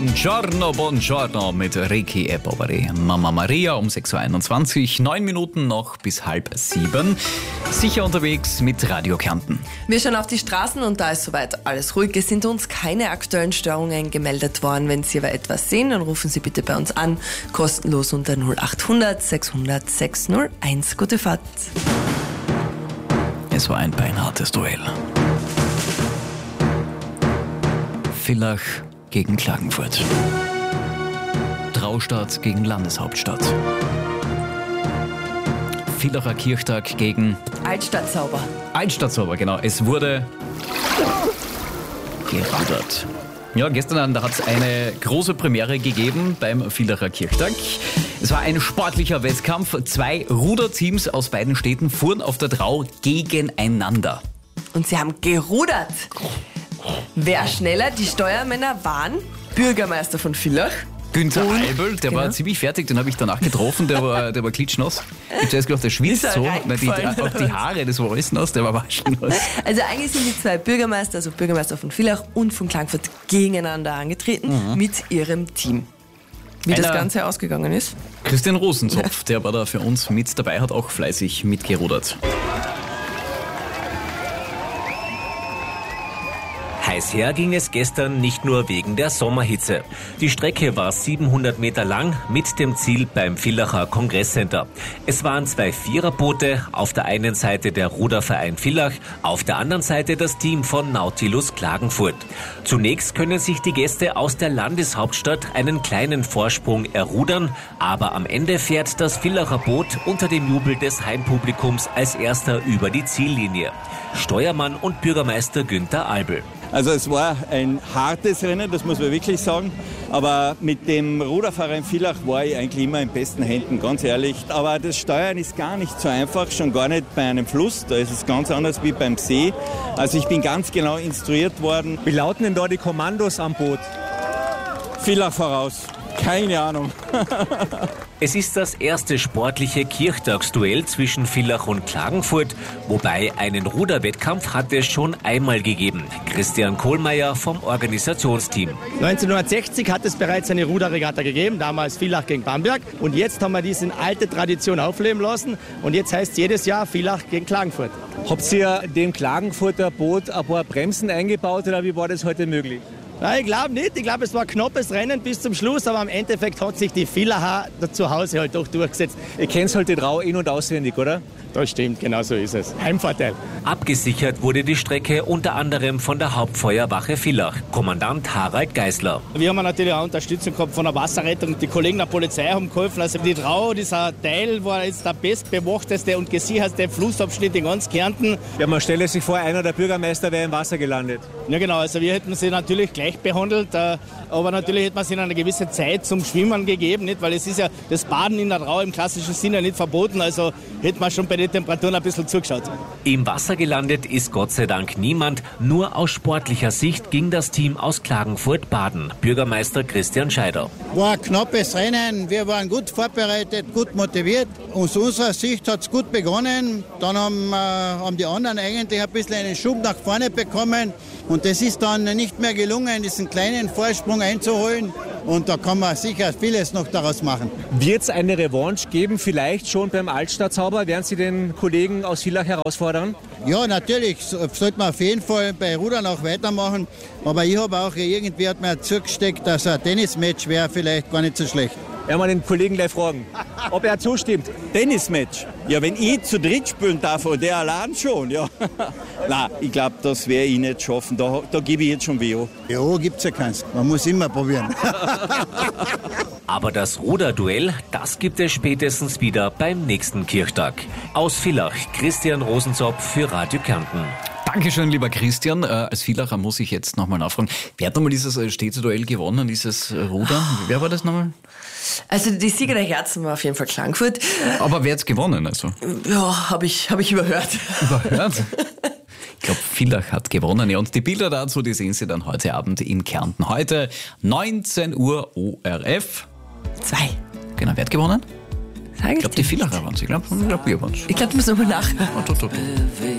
Buongiorno, buongiorno mit Ricky Ebobari. Mama Maria um 6.21 Uhr, 9 Minuten noch bis 6:30. Sicher unterwegs mit Radio Kärnten. Wir schauen auf die Straßen und da ist soweit alles ruhig. Es sind uns keine aktuellen Störungen gemeldet worden. Wenn Sie aber etwas sehen, dann rufen Sie bitte bei uns an. Kostenlos unter 0800 600 601. Gute Fahrt. Es war ein beinhartes Duell. Villach gegen Klagenfurt. Traustadt gegen Landeshauptstadt. Villacher Kirchtag gegen Altstadtsauber. Altstadtsauber, genau. Es wurde gerudert. Ja, gestern hat es eine große Premiere gegeben beim Villacher Kirchtag. Es war ein sportlicher Wettkampf. 2 Ruderteams aus beiden Städten fuhren auf der Trau gegeneinander. Und sie haben gerudert. Wer schneller? Die Steuermänner waren Bürgermeister von Villach. Günther Eibel, der war ziemlich fertig, den habe ich danach getroffen, der war klitschnass. Ich habe zuerst gedacht, der schwitzt so. Auch die Haare, das war alles nass, der war waschnass. Also eigentlich sind die 2 Bürgermeister, also Bürgermeister von Villach und von Klagenfurt, gegeneinander angetreten mit ihrem Team. Wie das Ganze ausgegangen ist? Christian Rosenzopf, der war da für uns mit dabei, hat auch fleißig mitgerudert. Heiß her ging es gestern nicht nur wegen der Sommerhitze. Die Strecke war 700 Meter lang mit dem Ziel beim Villacher Kongresscenter. Es waren 2 Viererboote, auf der einen Seite der Ruderverein Villach, auf der anderen Seite das Team von Nautilus Klagenfurt. Zunächst können sich die Gäste aus der Landeshauptstadt einen kleinen Vorsprung errudern, aber am Ende fährt das Villacher Boot unter dem Jubel des Heimpublikums als erster über die Ziellinie. Steuermann und Bürgermeister Günther Eibel. Also es war ein hartes Rennen, das muss man wirklich sagen. Aber mit dem Ruderverein Villach war ich eigentlich immer in besten Händen, ganz ehrlich. Aber das Steuern ist gar nicht so einfach, schon gar nicht bei einem Fluss. Da ist es ganz anders wie beim See. Also ich bin ganz genau instruiert worden. Wie lauten denn da die Kommandos am Boot? Villach voraus. Keine Ahnung. Es ist das erste sportliche Kirchtagsduell zwischen Villach und Klagenfurt, wobei einen Ruderwettkampf hat es schon einmal gegeben. Christian Kohlmeier vom Organisationsteam. 1960 hat es bereits eine Ruderregatta gegeben, damals Villach gegen Bamberg. Und jetzt haben wir diese alte Tradition aufleben lassen und jetzt heißt es jedes Jahr Villach gegen Klagenfurt. Habt ihr dem Klagenfurter Boot ein paar Bremsen eingebaut oder wie war das heute möglich? Nein, ich glaube nicht. Ich glaube, es war ein knappes Rennen bis zum Schluss, aber im Endeffekt hat sich die Villacher zu Hause halt doch durchgesetzt. Ihr kennt halt die Trau in- und auswendig, oder? Das stimmt, genau so ist es. Heimvorteil. Abgesichert wurde die Strecke unter anderem von der Hauptfeuerwache Villach, Kommandant Harald Geisler. Wir haben natürlich auch Unterstützung gehabt von der Wasserrettung. Die Kollegen der Polizei haben geholfen. Also die Trau, dieser Teil war jetzt der bestbewachteste und gesichertste Flussabschnitt in ganz Kärnten. Ja, man stelle sich vor, einer der Bürgermeister wäre im Wasser gelandet. Ja genau, also wir hätten sie natürlich gleich behandelt, aber natürlich hätte man ihnen eine gewisse Zeit zum Schwimmen gegeben, nicht? Weil es ist ja das Baden in der Trau im klassischen Sinne nicht verboten, also hätte man schon bei den Temperaturen ein bisschen zugeschaut. Im Wasser gelandet ist Gott sei Dank niemand, nur aus sportlicher Sicht ging das Team aus Klagenfurt baden. Bürgermeister Christian Scheider. War ein knappes Rennen, wir waren gut vorbereitet, gut motiviert. Aus unserer Sicht hat es gut begonnen, dann haben die anderen eigentlich ein bisschen einen Schub nach vorne bekommen und es ist dann nicht mehr gelungen, diesen kleinen Vorsprung einzuholen und da kann man sicher vieles noch daraus machen. Wird es eine Revanche geben, vielleicht schon beim Altstadtsauber? Werden Sie den Kollegen aus Villach herausfordern? Ja, natürlich, sollte man auf jeden Fall bei Rudern auch weitermachen, aber ich habe auch irgendwie hat mir zugesteckt, dass ein Tennismatch wäre vielleicht gar nicht so schlecht. Ja, mal den Kollegen gleich fragen, ob er zustimmt. Tennismatch. Ja, wenn ich zu dritt spielen darf und der allein schon, ja. Nein, ich glaube, das werde ich nicht schaffen. Da gebe ich jetzt schon weh. Ja, gibt's ja keins. Man muss immer probieren. Aber das Ruderduell, das gibt es spätestens wieder beim nächsten Kirchtag. Aus Villach, Christian Rosenzopf für Radio Kärnten. Dankeschön, lieber Christian. Als Villacher muss ich jetzt nochmal nachfragen. Wer hat nochmal dieses Städteduell gewonnen, dieses Rudern? Wer war das nochmal? Also die Sieger der Herzen war auf jeden Fall Klagenfurt. Aber wer hat's gewonnen? Also? Ja, hab ich überhört. Überhört? Ich glaube, Villach hat gewonnen. Ja, und die Bilder dazu, die sehen Sie dann heute Abend in Kärnten. Heute 19 Uhr ORF. 2. Genau, wer hat gewonnen? Ich glaube, die Villacher waren es. Ich glaube, wir waren es. Ich glaube, du musst nochmal nachhören.